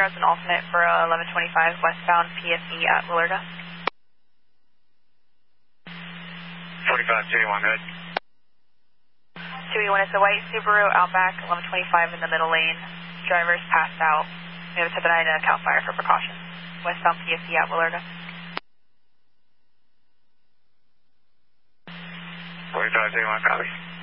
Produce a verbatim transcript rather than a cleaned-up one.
as an alternate for uh, eleven twenty-five westbound P S E at Willarda. forty-five two one, good. two one, it's a white Subaru Outback, eleven twenty-five in the middle lane. Driver's passed out. We have a type nine uh, CAL FIRE for precaution. Westbound P S E at Willarda. forty-five two one, copy.